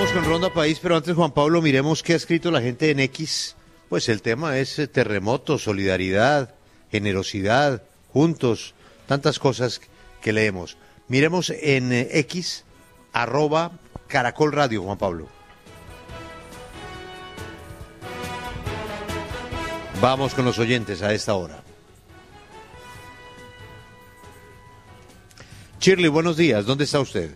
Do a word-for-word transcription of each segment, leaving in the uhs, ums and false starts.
Vamos con Ronda País, pero antes, Juan Pablo, miremos qué ha escrito la gente en X. Pues el tema es eh, terremoto, solidaridad, generosidad, juntos, tantas cosas que leemos. Miremos en eh, X, arroba Caracol Radio, Juan Pablo. Vamos con los oyentes a esta hora. Shirley, buenos días. ¿Dónde está usted?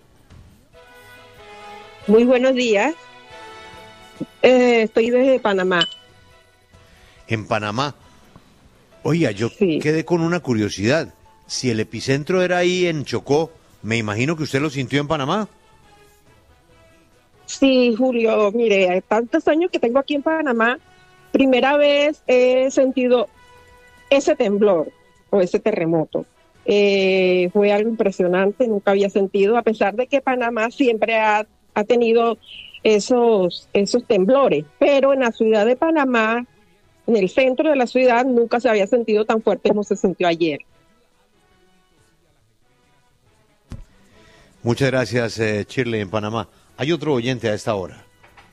Muy buenos días. Eh, estoy desde Panamá. En Panamá. Oiga, yo Sí. quedé con una curiosidad. Si el epicentro era ahí en Chocó, me imagino que usted lo sintió en Panamá. Sí, Julio, mire, tantos años que tengo aquí en Panamá, primera vez he sentido ese temblor o ese terremoto. Eh, fue algo impresionante, nunca había sentido, a pesar de que Panamá siempre ha, ha tenido esos, esos temblores, pero en la ciudad de Panamá, en el centro de la ciudad, nunca se había sentido tan fuerte como se sintió ayer. Muchas gracias, eh, Shirley, en Panamá. Hay otro oyente a esta hora.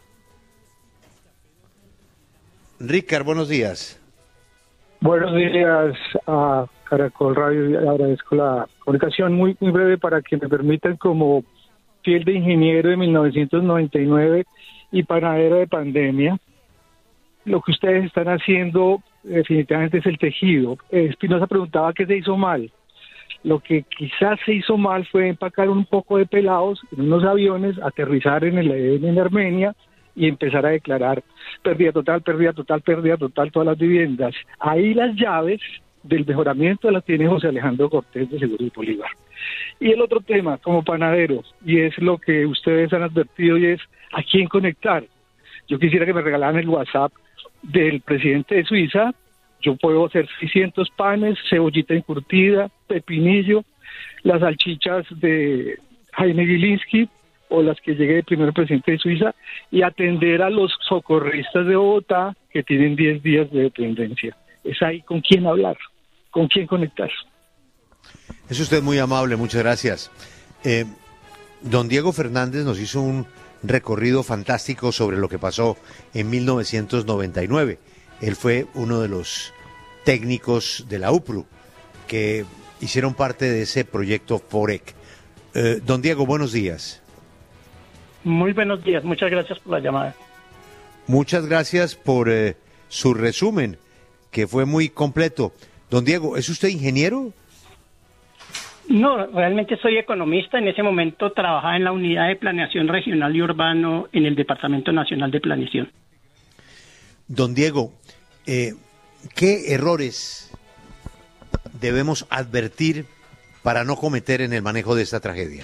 Ricard, buenos días. Buenos días a Caracol Radio, y agradezco la comunicación muy, muy breve para que me permitan, como fiel de ingeniero de mil novecientos noventa y nueve y panadero de pandemia, lo que ustedes están haciendo definitivamente es el tejido. Espinosa preguntaba qué se hizo mal. Lo que quizás se hizo mal fue empacar un poco de pelados en unos aviones, aterrizar en el en Armenia y empezar a declarar pérdida total, pérdida total, pérdida total, todas las viviendas. Ahí las llaves del mejoramiento las tiene José Alejandro Cortés de Seguros Bolívar. Y el otro tema, como panadero, y es lo que ustedes han advertido, y es a quién conectar. Yo quisiera que me regalaran el WhatsApp del presidente de Suiza. Yo puedo hacer seiscientos panes, cebollita encurtida, pepinillo, las salchichas de Jaime Gilinski o las que llegue el primer presidente de Suiza, y atender a los socorristas de Bogotá que tienen diez días de dependencia. Es ahí con quién hablar, con quién conectar. Es usted muy amable, muchas gracias. Eh, don Diego Fernández nos hizo un recorrido fantástico sobre lo que pasó en mil novecientos noventa y nueve. Él fue uno de los técnicos de la U P R U que hicieron parte de ese proyecto FOREC. Eh, don Diego, buenos días. Muy buenos días, muchas gracias por la llamada. Muchas gracias por eh, su resumen, que fue muy completo. Don Diego, ¿es usted ingeniero? No, realmente soy economista. En ese momento trabajaba en la Unidad de Planeación Regional y Urbano en el Departamento Nacional de Planeación. Don Diego, eh, ¿qué errores debemos advertir para no cometer en el manejo de esta tragedia?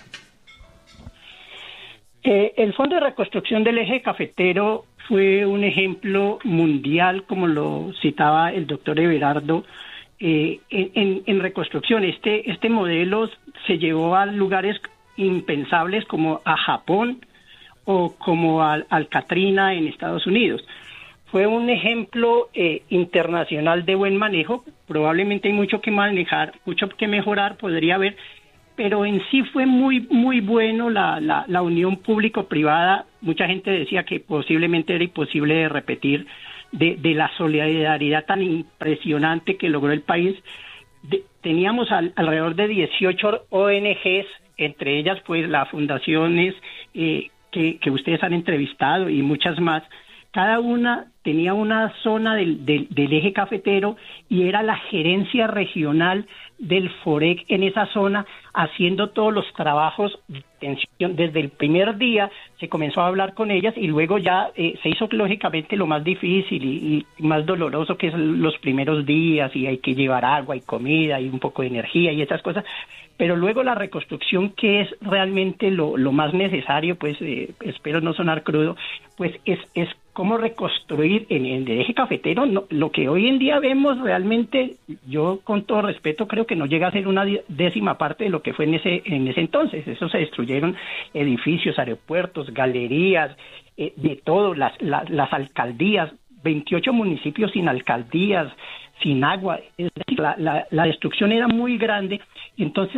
Eh, el Fondo de Reconstrucción del Eje Cafetero fue un ejemplo mundial, como lo citaba el doctor Everardo, eh, en, en, en reconstrucción. Este, este modelo se llevó a lugares impensables como a Japón o como al, al Katrina en Estados Unidos. Fue un ejemplo eh, internacional de buen manejo. Probablemente hay mucho que manejar, mucho que mejorar, podría haber, pero en sí fue muy muy bueno la, la, la unión público-privada. Mucha gente decía que posiblemente era imposible de repetir, de, de la solidaridad tan impresionante que logró el país. De, teníamos al, alrededor de dieciocho O N Ges, entre ellas pues las fundaciones eh, que, que ustedes han entrevistado y muchas más. Cada una tenía una zona del, del, del eje cafetero y era la gerencia regional del FOREC en esa zona, haciendo todos los trabajos de atención. Desde el primer día se comenzó a hablar con ellas y luego ya eh, se hizo lógicamente lo más difícil y, y más doloroso, que es los primeros días, y hay que llevar agua y comida y un poco de energía y esas cosas. Pero luego la reconstrucción, que es realmente lo, lo más necesario, pues eh, espero no sonar crudo, pues es, es cómo reconstruir en el eje cafetero. No, lo que hoy en día vemos realmente, yo con todo respeto creo que no llega a ser una décima parte de lo que fue en ese en ese entonces. Eso se destruyeron edificios, aeropuertos, galerías, eh, de todo, las, la, las alcaldías, veintiocho municipios sin alcaldías, sin agua. Es decir, la, la, la destrucción era muy grande. Entonces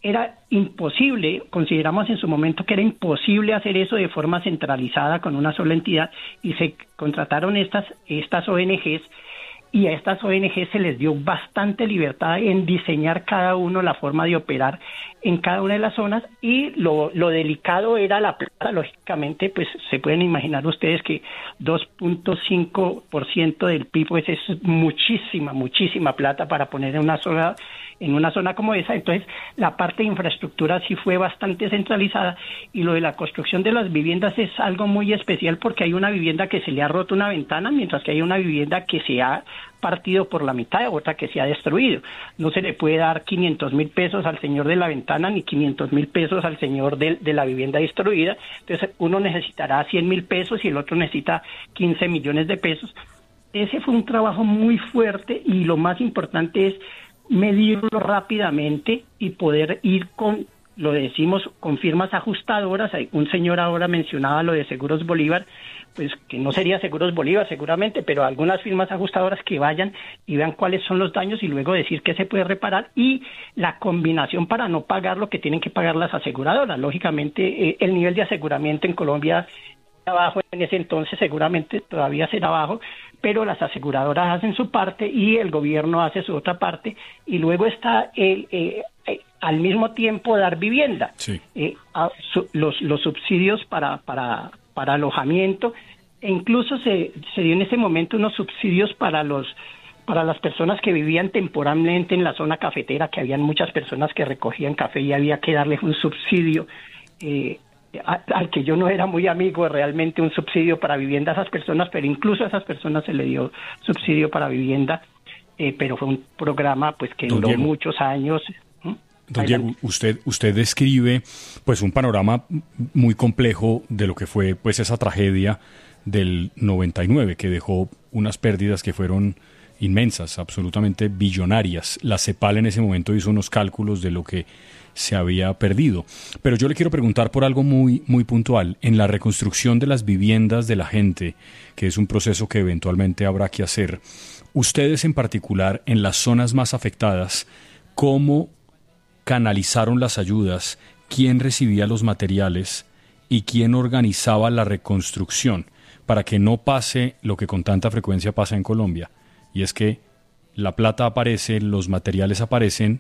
era imposible, consideramos en su momento que era imposible hacer eso de forma centralizada con una sola entidad, y se contrataron estas, estas O N Ges, y a estas O N Ges se les dio bastante libertad en diseñar cada uno la forma de operar en cada una de las zonas, y lo, lo delicado era la plata. Lógicamente, pues se pueden imaginar ustedes que dos punto cinco por ciento del P I B pues es muchísima, muchísima plata para poner en una zona, en una zona como esa. Entonces, la parte de infraestructura sí fue bastante centralizada, y lo de la construcción de las viviendas es algo muy especial, porque hay una vivienda que se le ha roto una ventana, mientras que hay una vivienda que se ha partido por la mitad, otra que se ha destruido. No se le puede dar quinientos mil pesos al señor de la ventana ni quinientos mil pesos al señor de, de la vivienda destruida. Entonces uno necesitará cien mil pesos y el otro necesita quince millones de pesos. Ese fue un trabajo muy fuerte, y lo más importante es medirlo rápidamente y poder ir con, lo decimos, con firmas ajustadoras. Un señor ahora mencionaba lo de Seguros Bolívar, pues que no sería Seguros Bolívar seguramente, pero algunas firmas ajustadoras que vayan y vean cuáles son los daños y luego decir qué se puede reparar, y la combinación para no pagar lo que tienen que pagar las aseguradoras. Lógicamente, eh, el nivel de aseguramiento en Colombia era bajo en ese entonces, seguramente todavía será bajo, pero las aseguradoras hacen su parte y el gobierno hace su otra parte, y luego está el... Eh, eh, al mismo tiempo dar vivienda, sí. eh, a, su, los, los subsidios para, para, para alojamiento, e incluso se, se dio en ese momento unos subsidios para los para las personas que vivían temporalmente en la zona cafetera, que habían muchas personas que recogían café y había que darles un subsidio, eh, a, al que yo no era muy amigo, realmente un subsidio para vivienda a esas personas, pero incluso a esas personas se le dio subsidio para vivienda, eh, pero fue un programa pues que duró muchos años. Don Diego, usted usted describe pues un panorama muy complejo de lo que fue pues esa tragedia del noventa y nueve, que dejó unas pérdidas que fueron inmensas, absolutamente billonarias. La CEPAL en ese momento hizo unos cálculos de lo que se había perdido. Pero yo le quiero preguntar por algo muy muy puntual. En la reconstrucción de las viviendas de la gente, que es un proceso que eventualmente habrá que hacer, ustedes en particular en las zonas más afectadas, ¿cómo canalizaron las ayudas? ¿Quién recibía los materiales y quién organizaba la reconstrucción para que no pase lo que con tanta frecuencia pasa en Colombia? Y es que la plata aparece, los materiales aparecen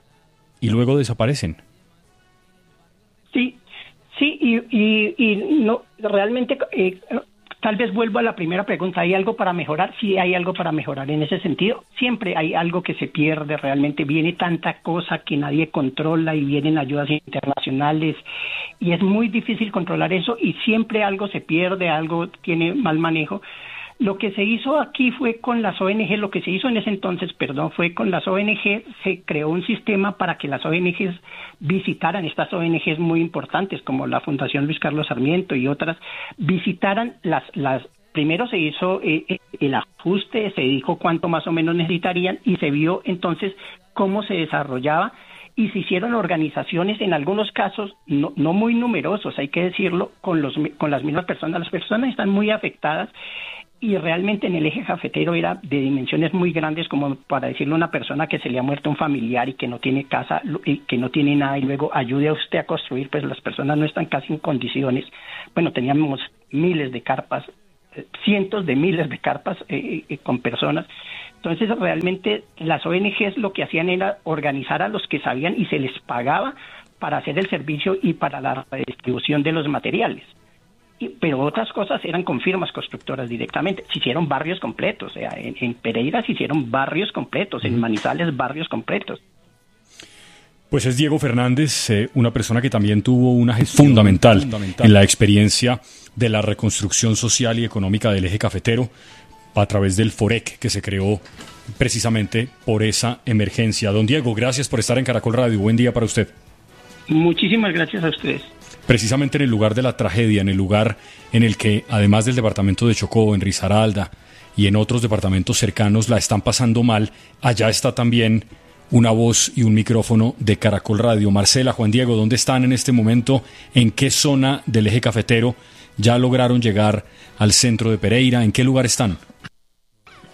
y luego desaparecen. Sí, sí, y, y, y no, realmente... Eh, Tal vez vuelvo a la primera pregunta, ¿hay algo para mejorar? Sí, hay algo para mejorar en ese sentido. Siempre hay algo que se pierde, realmente viene tanta cosa que nadie controla y vienen ayudas internacionales y es muy difícil controlar eso, y siempre algo se pierde, algo tiene mal manejo. Lo que se hizo aquí fue con las O N G, lo que se hizo en ese entonces, perdón, fue con las O N G, se creó un sistema para que las O N Ges visitaran, estas O N Ges muy importantes como la Fundación Luis Carlos Sarmiento y otras, visitaran las, las primero se hizo eh, el ajuste, se dijo cuánto más o menos necesitarían y se vio entonces cómo se desarrollaba, y se hicieron organizaciones, en algunos casos no, no muy numerosos, hay que decirlo, con, los, con las mismas personas. Las personas están muy afectadas, y realmente en el eje cafetero era de dimensiones muy grandes, como para decirle a una persona que se le ha muerto un familiar y que no tiene casa, y que no tiene nada, y luego ayude a usted a construir, pues las personas no están casi en condiciones. Bueno, teníamos miles de carpas, cientos de miles de carpas eh, eh, con personas. Entonces realmente las O N Ges lo que hacían era organizar a los que sabían y se les pagaba para hacer el servicio y para la redistribución de los materiales. Y, pero otras cosas eran con firmas constructoras directamente. Se hicieron barrios completos, o sea, en, en Pereira se hicieron barrios completos, uh-huh. En Manizales barrios completos. Pues es Diego Fernández, eh, una persona que también tuvo una gestión fundamental, fundamental en la experiencia de la reconstrucción social y económica del eje cafetero a través del FOREC, que se creó precisamente por esa emergencia. Don Diego, gracias por estar en Caracol Radio. Buen día para usted. Muchísimas gracias a ustedes. Precisamente en el lugar de la tragedia, en el lugar en el que, además del departamento de Chocó, en Risaralda y en otros departamentos cercanos la están pasando mal, allá está también una voz y un micrófono de Caracol Radio. Marcela, Juan Diego, ¿dónde están en este momento? ¿En qué zona del eje cafetero ya lograron llegar al centro de Pereira? ¿En qué lugar están?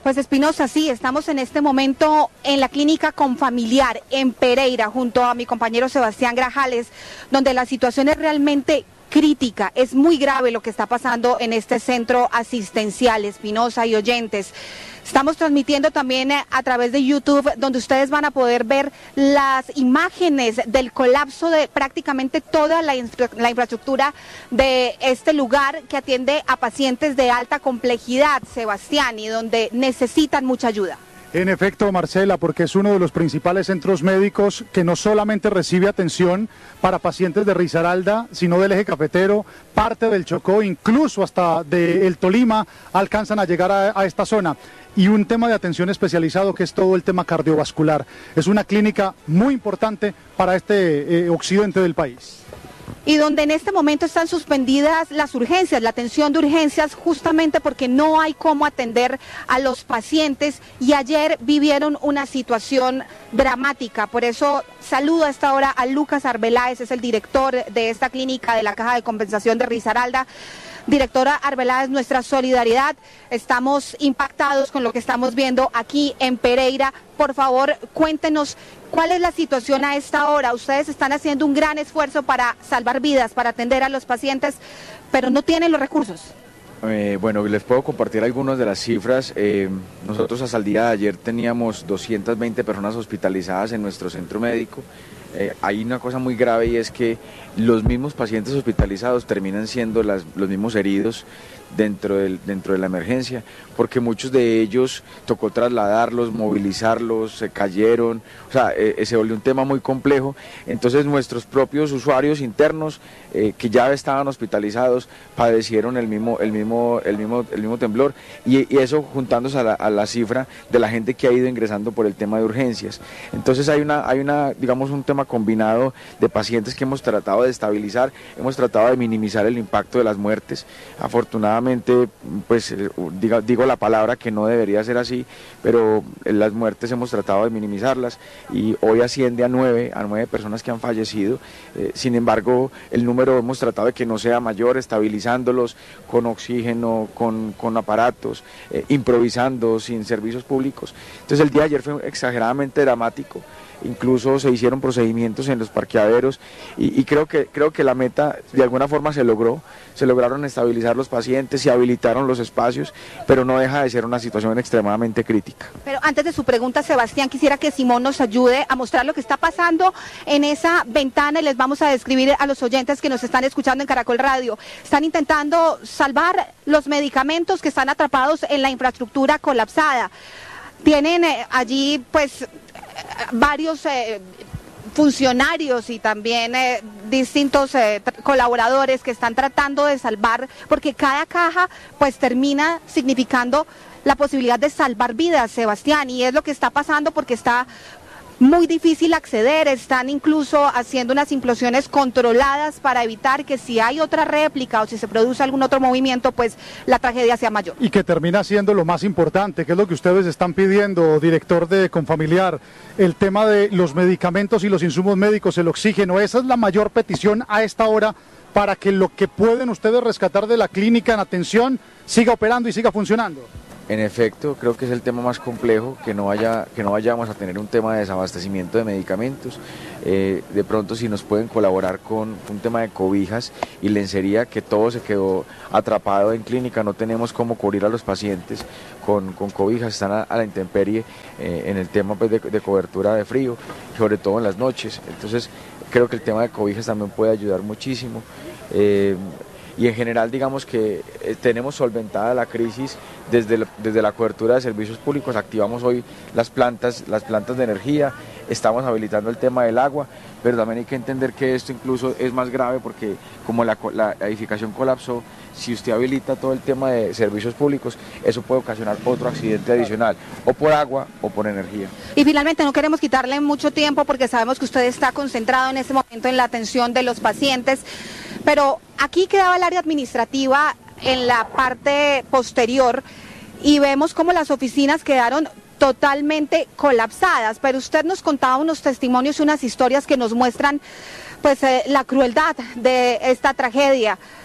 Pues Espinosa, sí, estamos en este momento en la clínica Confamiliar en Pereira, junto a mi compañero Sebastián Grajales, donde la situación es realmente crítica, es muy grave lo que está pasando en este centro asistencial, Espinosa y oyentes. Estamos transmitiendo también a través de YouTube, donde ustedes van a poder ver las imágenes del colapso de prácticamente toda la, infra la infraestructura de este lugar que atiende a pacientes de alta complejidad, Sebastián, y donde necesitan mucha ayuda. En efecto, Marcela, porque es uno de los principales centros médicos que no solamente recibe atención para pacientes de Risaralda, sino del eje cafetero, parte del Chocó, incluso hasta del Tolima, alcanzan a llegar a, a esta zona. Y un tema de atención especializado que es todo el tema cardiovascular. Es una clínica muy importante para este eh, occidente del país. Y donde en este momento están suspendidas las urgencias, la atención de urgencias, justamente porque no hay cómo atender a los pacientes y ayer vivieron una situación dramática. Por eso saludo a esta hora a Lucas Arbeláez, es el director de esta clínica de la Caja de Compensación de Risaralda. Directora Arbeláez, nuestra solidaridad, estamos impactados con lo que estamos viendo aquí en Pereira. Por favor, cuéntenos cuál es la situación a esta hora. Ustedes están haciendo un gran esfuerzo para salvar vidas, para atender a los pacientes, pero no tienen los recursos. Eh, bueno, les puedo compartir algunas de las cifras. Eh, nosotros hasta el día de ayer teníamos doscientas veinte personas hospitalizadas en nuestro centro médico. Eh, hay una cosa muy grave y es que los mismos pacientes hospitalizados terminan siendo las, los mismos heridos dentro, del, dentro de la emergencia, porque muchos de ellos tocó trasladarlos, movilizarlos, se cayeron, o sea, eh, se volvió un tema muy complejo. Entonces nuestros propios usuarios internos eh, que ya estaban hospitalizados padecieron el mismo, el mismo, el mismo, el mismo temblor y, y eso juntándose a la, a la cifra de la gente que ha ido ingresando por el tema de urgencias. Entonces hay una, hay una, digamos, un tema combinado de pacientes que hemos tratado de estabilizar, hemos tratado de minimizar el impacto de las muertes. Afortunadamente, pues digo, digo la palabra que no debería ser así, pero las muertes hemos tratado de minimizarlas y hoy asciende a nueve, a nueve personas que han fallecido. Eh, sin embargo, el número hemos tratado de que no sea mayor, estabilizándolos con oxígeno, con, con aparatos, eh, improvisando, sin servicios públicos. Entonces el día de ayer fue exageradamente dramático. Incluso se hicieron procedimientos en los parqueaderos y, y creo que creo que la meta de alguna forma se logró, se lograron estabilizar los pacientes, se habilitaron los espacios, pero no deja de ser una situación extremadamente crítica. Pero antes de su pregunta, Sebastián, quisiera que Simón nos ayude a mostrar lo que está pasando en esa ventana y les vamos a describir a los oyentes que nos están escuchando en Caracol Radio. Están intentando salvar los medicamentos que están atrapados en la infraestructura colapsada. Tienen eh, allí pues varios eh, funcionarios y también eh, distintos eh, colaboradores que están tratando de salvar, porque cada caja pues termina significando la posibilidad de salvar vidas, Sebastián, y es lo que está pasando porque está muy difícil acceder, están incluso haciendo unas implosiones controladas para evitar que si hay otra réplica o si se produce algún otro movimiento, pues la tragedia sea mayor. Y que termina siendo lo más importante, que es lo que ustedes están pidiendo, director de Confamiliar, el tema de los medicamentos y los insumos médicos, el oxígeno, esa es la mayor petición a esta hora para que lo que pueden ustedes rescatar de la clínica en atención siga operando y siga funcionando. En efecto, creo que es el tema más complejo, que no vaya, que no vayamos a tener un tema de desabastecimiento de medicamentos. Eh, de pronto si nos pueden colaborar con un tema de cobijas y lencería, que todo se quedó atrapado en clínica, no tenemos cómo cubrir a los pacientes con, con cobijas, están a, a la intemperie eh, en el tema pues, de, de cobertura de frío, sobre todo en las noches. Entonces creo que el tema de cobijas también puede ayudar muchísimo. Eh, Y en general digamos que eh, tenemos solventada la crisis desde, la, desde la cobertura de servicios públicos, activamos hoy las plantas, las plantas de energía, estamos habilitando el tema del agua, pero también hay que entender que esto incluso es más grave porque como la, la edificación colapsó, si usted habilita todo el tema de servicios públicos, eso puede ocasionar otro accidente adicional, o por agua o por energía. Y finalmente no queremos quitarle mucho tiempo porque sabemos que usted está concentrado en este momento en la atención de los pacientes, pero aquí quedaba el área administrativa en la parte posterior y vemos cómo las oficinas quedaron totalmente colapsadas, pero usted nos contaba unos testimonios y unas historias que nos muestran pues eh, la crueldad de esta tragedia.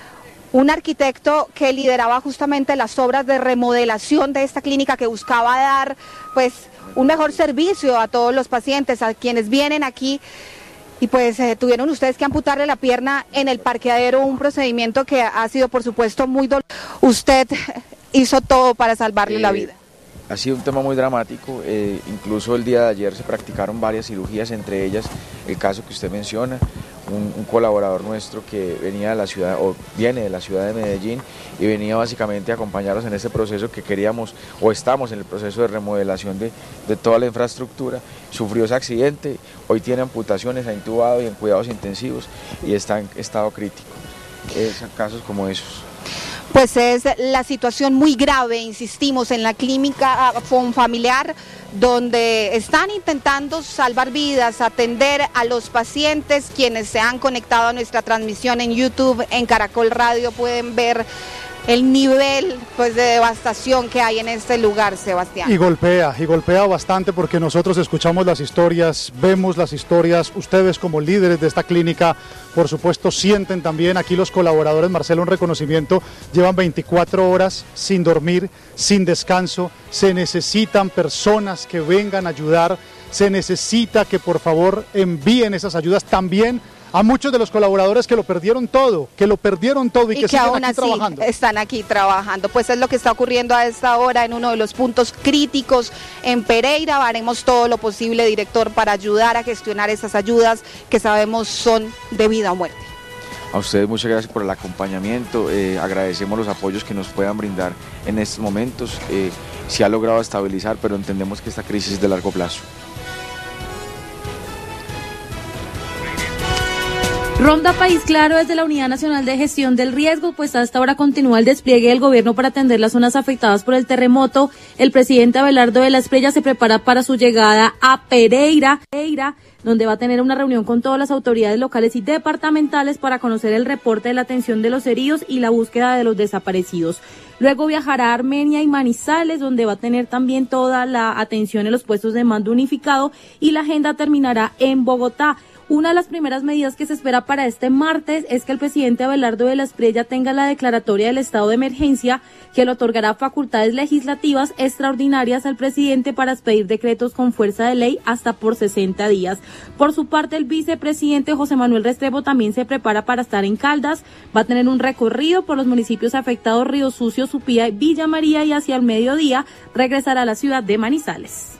un arquitecto que lideraba justamente las obras de remodelación de esta clínica, que buscaba dar pues un mejor servicio a todos los pacientes, a quienes vienen aquí. Y pues eh, tuvieron ustedes que amputarle la pierna en el parqueadero, un procedimiento que ha sido por supuesto muy doloroso. Usted hizo todo para salvarle eh, la vida. Ha sido un tema muy dramático, eh, incluso el día de ayer se practicaron varias cirugías, entre ellas el caso que usted menciona, un, un colaborador nuestro que venía de la ciudad, o viene de la ciudad de Medellín, y venía básicamente a acompañarnos en este proceso que queríamos, o estamos en el proceso de remodelación de, de toda la infraestructura. Sufrió ese accidente, hoy tiene amputaciones, ha intubado y en cuidados intensivos y está en estado crítico. Eh, son casos como esos. Pues es la situación muy grave, insistimos, en la clínica familiar, donde están intentando salvar vidas, atender a los pacientes. Quienes se han conectado a nuestra transmisión en YouTube, en Caracol Radio, pueden ver el nivel pues de devastación que hay en este lugar, Sebastián. Y golpea, y golpea bastante, porque nosotros escuchamos las historias, vemos las historias, ustedes como líderes de esta clínica, por supuesto, sienten también. Aquí los colaboradores, Marcelo, un reconocimiento, llevan veinticuatro horas sin dormir, sin descanso. Se necesitan personas que vengan a ayudar, se necesita que por favor envíen esas ayudas también a muchos de los colaboradores que lo perdieron todo, que lo perdieron todo y, y que, que siguen aún aquí así trabajando. Están aquí trabajando. Pues es lo que está ocurriendo a esta hora en uno de los puntos críticos en Pereira. Haremos todo lo posible, director, para ayudar a gestionar esas ayudas que sabemos son de vida o muerte. A ustedes muchas gracias por el acompañamiento, eh, agradecemos los apoyos que nos puedan brindar en estos momentos. Eh, se ha logrado estabilizar, pero entendemos que esta crisis es de largo plazo. Ronda País Claro desde la Unidad Nacional de Gestión del Riesgo, pues hasta ahora continúa el despliegue del gobierno para atender las zonas afectadas por el terremoto. El presidente Abelardo de la Espriella se prepara para su llegada a Pereira, Pereira, donde va a tener una reunión con todas las autoridades locales y departamentales para conocer el reporte de la atención de los heridos y la búsqueda de los desaparecidos. Luego viajará a Armenia y Manizales, donde va a tener también toda la atención en los puestos de mando unificado, y la agenda terminará en Bogotá. Una de las primeras medidas que se espera para este martes es que el presidente Abelardo de la Espriella tenga la declaratoria del estado de emergencia, que le otorgará facultades legislativas extraordinarias al presidente para expedir decretos con fuerza de ley hasta por sesenta días. Por su parte, el vicepresidente José Manuel Restrepo también se prepara para estar en Caldas. Va a tener un recorrido por los municipios afectados: Río Sucio, Supía, Villa María, y hacia el mediodía regresará a la ciudad de Manizales.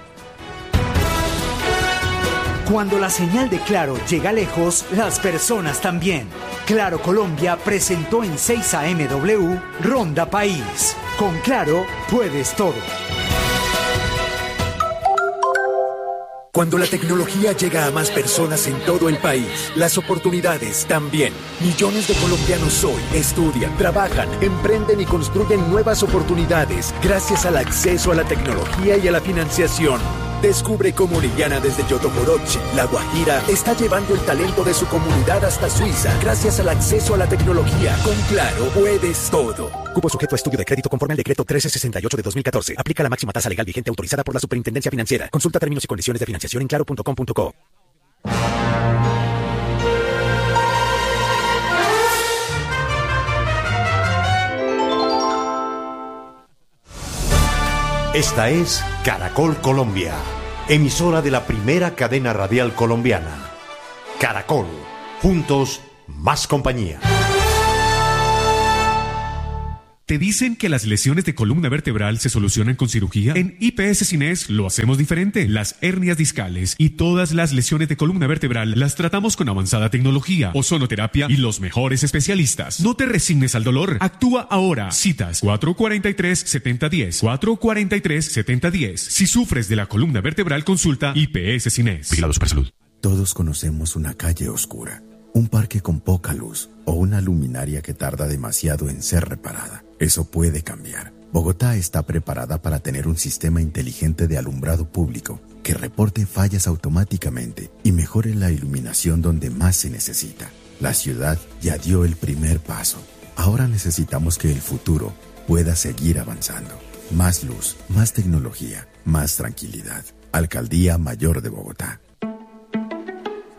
Cuando la señal de Claro llega lejos, las personas también. Claro Colombia presentó en seis A M W Ronda País. Con Claro puedes todo. Cuando la tecnología llega a más personas en todo el país, las oportunidades también. Millones de colombianos hoy estudian, trabajan, emprenden y construyen nuevas oportunidades gracias al acceso a la tecnología y a la financiación. Descubre cómo Liliana desde Yotogoroche, La Guajira, está llevando el talento de su comunidad hasta Suiza gracias al acceso a la tecnología. Con Claro puedes todo. Cupo sujeto a estudio de crédito conforme al decreto trece sesenta y ocho de dos mil catorce. Aplica la máxima tasa legal vigente autorizada por la Superintendencia Financiera. Consulta términos y condiciones de financiación en claro punto com punto co. Esta es Caracol Colombia, emisora de la primera cadena radial colombiana. Caracol, juntos, más compañía. ¿Te dicen que las lesiones de columna vertebral se solucionan con cirugía? En I P S Cines lo hacemos diferente. Las hernias discales y todas las lesiones de columna vertebral las tratamos con avanzada tecnología, ozonoterapia y los mejores especialistas. No te resignes al dolor. Actúa ahora. Citas cuatro cuatro tres, siete cero uno cero. cuatro cuatro tres, siete cero uno cero. Si sufres de la columna vertebral, consulta I P S Cines. Vigilado Supersalud. Todos conocemos una calle oscura, un parque con poca luz o una luminaria que tarda demasiado en ser reparada. Eso puede cambiar. Bogotá está preparada para tener un sistema inteligente de alumbrado público que reporte fallas automáticamente y mejore la iluminación donde más se necesita. La ciudad ya dio el primer paso. Ahora necesitamos que el futuro pueda seguir avanzando. Más luz, más tecnología, más tranquilidad. Alcaldía Mayor de Bogotá.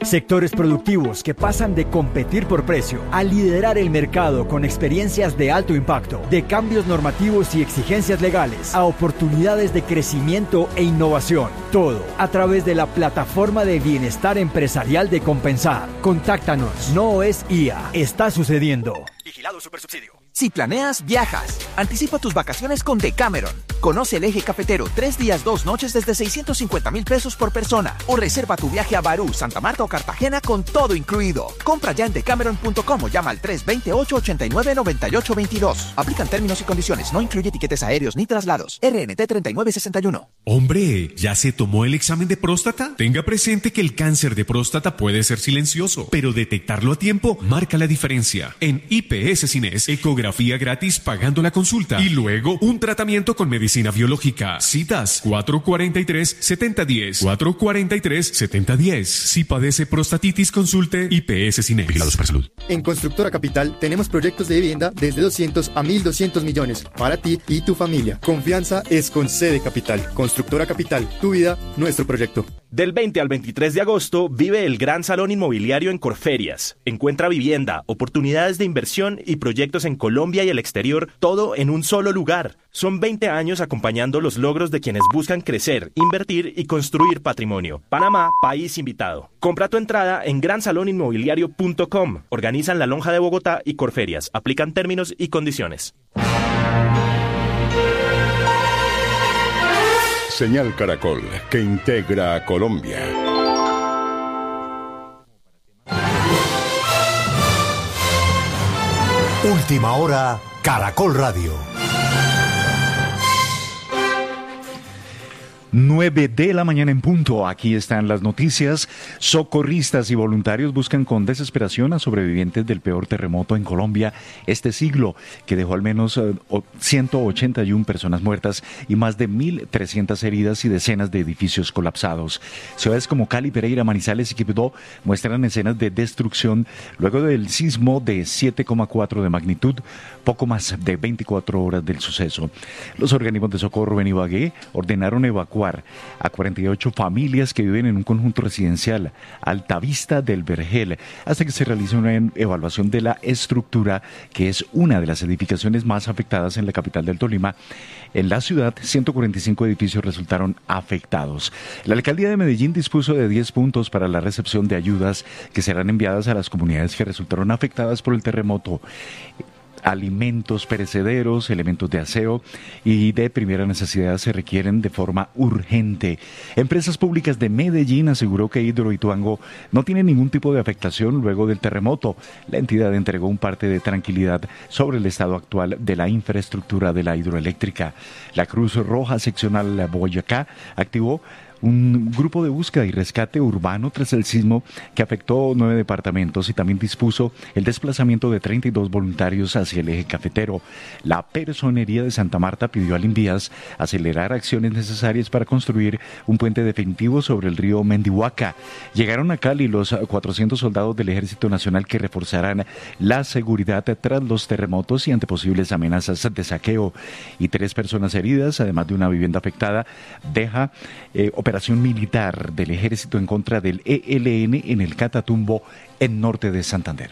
Sectores productivos que pasan de competir por precio a liderar el mercado con experiencias de alto impacto, de cambios normativos y exigencias legales, a oportunidades de crecimiento e innovación. Todo a través de la plataforma de bienestar empresarial de Compensar. Contáctanos. No es I A. Está sucediendo. Vigilado Supersubsidio. Si planeas, viajas. Anticipa tus vacaciones con Decameron. Conoce el eje cafetero tres días, dos noches desde seiscientos cincuenta mil pesos por persona. O reserva tu viaje a Barú, Santa Marta o Cartagena con todo incluido. Compra ya en decameron punto com o llama al tres dos ocho, ocho nueve, nueve ocho dos dos. Aplican términos y condiciones. No incluye tiquetes aéreos ni traslados. R N T treinta y nueve sesenta y uno. Hombre, ¿ya se tomó el examen de próstata? Tenga presente que el cáncer de próstata puede ser silencioso, pero detectarlo a tiempo marca la diferencia. En I P S Cines, ecografía gratis pagando la consulta y luego un tratamiento con medicina biológica. Citas cuatro cuatro tres, siete cero uno cero. cuatro cuatro tres, siete cero uno cero. Si padece prostatitis, consulte I P S Cines. Vigilados para salud. En Constructora Capital tenemos proyectos de vivienda desde doscientos a mil doscientos millones para ti y tu familia. Confianza es con C de Capital. Constructora Capital, tu vida, nuestro proyecto. Del veinte al veintitrés de agosto vive el Gran Salón Inmobiliario en Corferias. Encuentra vivienda, oportunidades de inversión y proyectos en Colombia y el exterior, todo en un solo lugar. Son veinte años acompañando los logros de quienes buscan crecer, invertir y construir patrimonio. Panamá, país invitado. Compra tu entrada en gran salón inmobiliario punto com. Organizan La Lonja de Bogotá y Corferias. Aplican términos y condiciones. Señal Caracol, que integra a Colombia. Última hora, Caracol Radio. nueve de la mañana en punto. Aquí están las noticias. Socorristas y voluntarios buscan con desesperación a sobrevivientes del peor terremoto en Colombia este siglo, que dejó al menos ciento ochenta y una personas muertas y más de mil trescientas heridas y decenas de edificios colapsados. Ciudades como Cali, Pereira, Manizales y Quibdó muestran escenas de destrucción luego del sismo de siete coma cuatro de magnitud, poco más de veinticuatro horas del suceso. Los organismos de socorro en Ibagué ordenaron evacuar a cuarenta y ocho familias que viven en un conjunto residencial Altavista del Vergel hasta que se realice una evaluación de la estructura, que es una de las edificaciones más afectadas en la capital del Tolima. En la ciudad, ciento cuarenta y cinco edificios resultaron afectados. La alcaldía de Medellín dispuso de diez puntos para la recepción de ayudas que serán enviadas a las comunidades que resultaron afectadas por el terremoto. Alimentos perecederos, elementos de aseo y de primera necesidad se requieren de forma urgente. Empresas Públicas de Medellín aseguró que Hidroituango no tiene ningún tipo de afectación luego del terremoto. La entidad entregó un parte de tranquilidad sobre el estado actual de la infraestructura de la hidroeléctrica. La Cruz Roja Seccional Boyacá activó un grupo de búsqueda y rescate urbano tras el sismo que afectó nueve departamentos y también dispuso el desplazamiento de treinta y dos voluntarios hacia el eje cafetero. La Personería de Santa Marta pidió al INVIAS acelerar acciones necesarias para construir un puente definitivo sobre el río Mendihuaca. Llegaron a Cali los cuatrocientos soldados del Ejército Nacional que reforzarán la seguridad tras los terremotos y ante posibles amenazas de saqueo. Y tres personas heridas, además de una vivienda afectada, deja eh, operación militar del ejército en contra del E L N en el Catatumbo, en norte de Santander.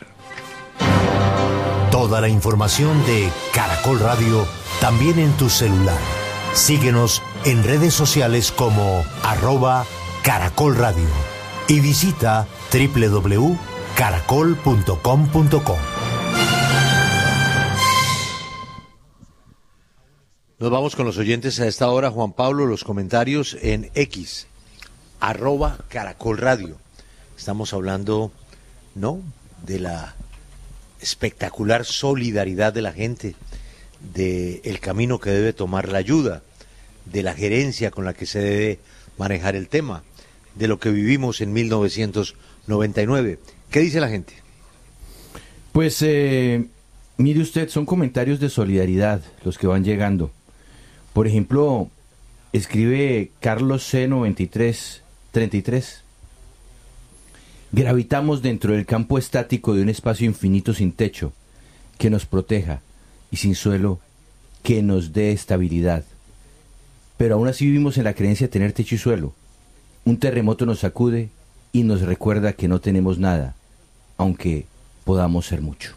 Toda la información de Caracol Radio también en tu celular. Síguenos en redes sociales como arroba Caracol Radio y visita doble u doble u doble u punto caracol punto com punto co. Nos vamos con los oyentes a esta hora. Juan Pablo, los comentarios en X, arroba Caracol Radio. Estamos hablando, ¿no?, de la espectacular solidaridad de la gente, del camino que debe tomar la ayuda, de la gerencia con la que se debe manejar el tema, de lo que vivimos en mil novecientos noventa y nueve. ¿Qué dice la gente? Pues, eh, mire usted, son comentarios de solidaridad los que van llegando. Por ejemplo, escribe Carlos C noventa y tres treinta y tres. Gravitamos dentro del campo estático de un espacio infinito sin techo, que nos proteja, y sin suelo, que nos dé estabilidad. Pero aún así vivimos en la creencia de tener techo y suelo. Un terremoto nos sacude y nos recuerda que no tenemos nada, aunque podamos ser mucho.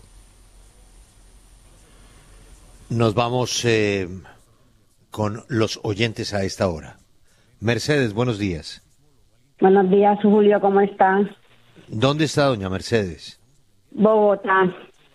Nos vamos eh, con los oyentes a esta hora. Mercedes, buenos días. Buenos días, Julio, ¿cómo estás? ¿Dónde está doña Mercedes? Bogotá.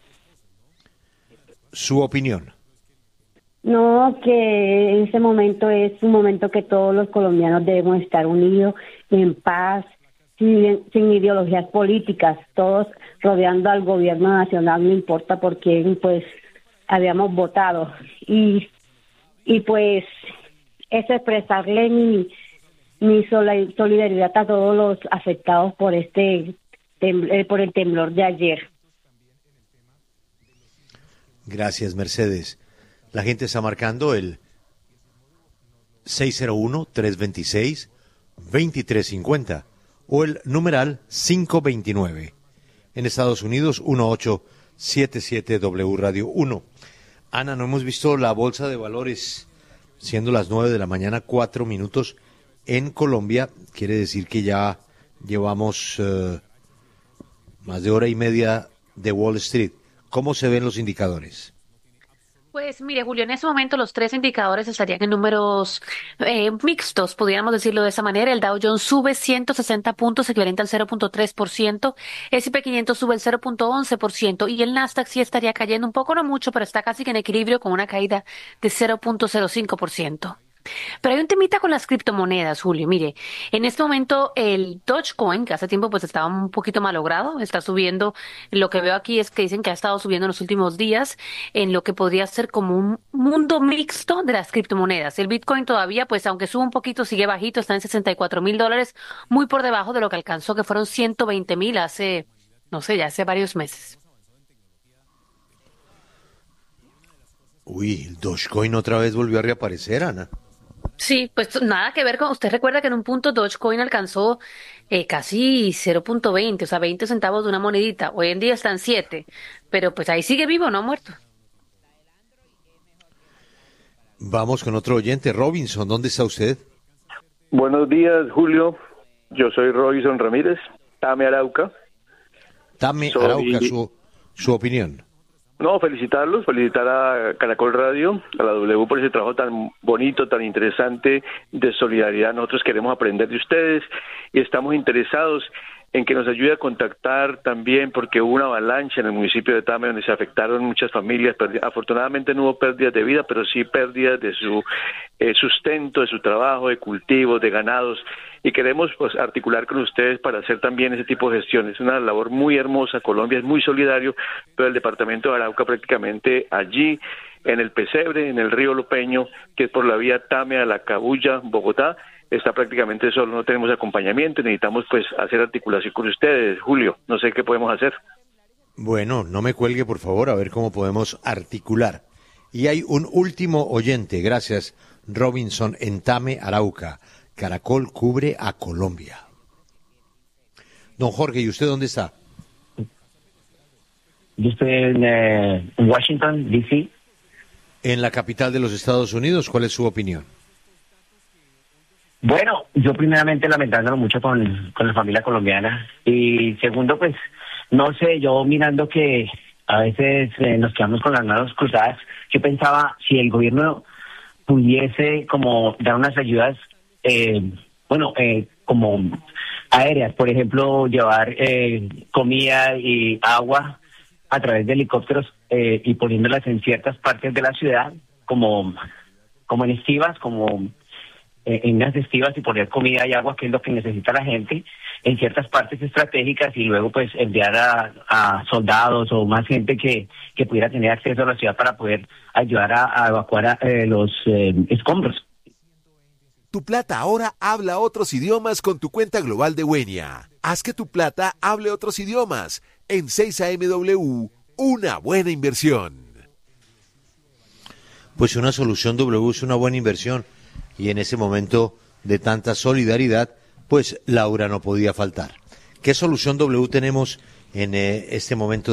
Su opinión. No, que en ese momento es un momento que todos los colombianos debemos estar unidos, en paz, sin, sin ideologías políticas, todos rodeando al gobierno nacional, no importa por quién, pues, habíamos votado. Y, y pues, es expresarle mi, mi solidaridad a todos los afectados por este, tem- por el temblor de ayer. Gracias, Mercedes. La gente está marcando el seis cero uno, tres dos seis, dos tres cinco cero o el numeral cinco veintinueve. En Estados Unidos, uno ocho siete siete W Radio uno. Ana, no hemos visto la bolsa de valores siendo las nueve de la mañana, cuatro minutos en Colombia. Quiere decir que ya llevamos uh, más de hora y media de Wall Street. ¿Cómo se ven los indicadores? Pues mire, Julio, en ese momento los tres indicadores estarían en números eh, mixtos, pudiéramos decirlo de esa manera. El Dow Jones sube ciento sesenta puntos, equivalente al cero punto tres por ciento. S and P quinientos sube el cero punto once por ciento. Y el Nasdaq sí estaría cayendo un poco, no mucho, pero está casi que en equilibrio con una caída de cero punto cero cinco por ciento. Pero hay un temita con las criptomonedas, Julio. Mire, en este momento el Dogecoin, que hace tiempo pues estaba un poquito malogrado, está subiendo. Lo que veo aquí es que dicen que ha estado subiendo en los últimos días en lo que podría ser como un mundo mixto de las criptomonedas. El Bitcoin todavía, pues aunque sube un poquito, sigue bajito, está en sesenta y cuatro mil dólares, muy por debajo de lo que alcanzó, que fueron ciento veinte mil hace, no sé, ya hace varios meses. Uy, el Dogecoin otra vez volvió a reaparecer, Ana. Sí, pues nada que ver con, usted recuerda que en un punto Dogecoin alcanzó eh, casi cero punto veinte, o sea, veinte centavos de una monedita. Hoy en día están siete, pero pues ahí sigue vivo, no ha muerto. Vamos con otro oyente. Robinson, ¿dónde está usted? Buenos días, Julio. Yo soy Robinson Ramírez, Tame Arauca. Tame soy... Arauca, su, su opinión. No, felicitarlos, felicitar a Caracol Radio, a la W por ese trabajo tan bonito, tan interesante de solidaridad. Nosotros queremos aprender de ustedes y estamos interesados en que nos ayude a contactar también, porque hubo una avalancha en el municipio de Tame donde se afectaron muchas familias. Afortunadamente no hubo pérdidas de vida, pero sí pérdidas de su eh, sustento, de su trabajo, de cultivos, de ganados. Y queremos pues articular con ustedes para hacer también ese tipo de gestiones. Es una labor muy hermosa. Colombia es muy solidario, pero el departamento de Arauca prácticamente allí, en el Pesebre, en el río Lopeño, que es por la vía Tame a la Cabuya, Bogotá, está prácticamente solo, no tenemos acompañamiento, necesitamos pues hacer articulación con ustedes. Julio, no sé qué podemos hacer. Bueno, no me cuelgue por favor, a ver cómo podemos articular. Y hay un último oyente, gracias Robinson, en Tame, Arauca. Caracol cubre a Colombia. Don Jorge, ¿y usted dónde está? Yo estoy en eh, Washington, D C En la capital de los Estados Unidos, ¿cuál es su opinión? Bueno, yo primeramente lamentándolo mucho con, con la familia colombiana y segundo, pues, no sé, yo mirando que a veces eh, nos quedamos con las manos cruzadas, yo pensaba si el gobierno pudiese como dar unas ayudas, eh, bueno, eh, como aéreas, por ejemplo, llevar eh, comida y agua a través de helicópteros eh, y poniéndolas en ciertas partes de la ciudad, como, como en estivas, como en unas estivas y poner comida y agua, que es lo que necesita la gente, en ciertas partes estratégicas y luego pues enviar a, a soldados o más gente que, que pudiera tener acceso a la ciudad para poder ayudar a, a evacuar a, eh, los eh, escombros. Tu plata ahora habla otros idiomas con tu cuenta global de Wenia. Haz que tu plata hable otros idiomas. En seis A M W, una buena inversión. Pues una solución W es una buena inversión. Y en ese momento de tanta solidaridad, pues Laura no podía faltar. ¿Qué solución W tenemos en eh, este momento?